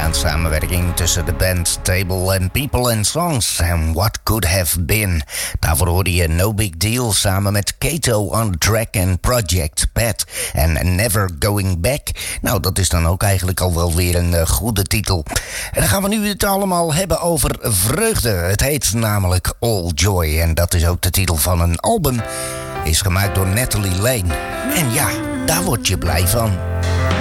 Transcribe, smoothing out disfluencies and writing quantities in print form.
aan samenwerking tussen de band Table and People and Songs en What Could Have Been. Daarvoor hoorde je No Big Deal samen met Kato on Track en Project Pat en Never Going Back. Nou, dat is dan ook eigenlijk al wel weer een goede titel. En dan gaan we nu het allemaal hebben over vreugde. Het heet namelijk All Joy en dat is ook de titel van een album. Is gemaakt door Natalie Lane. En ja, daar word je blij van.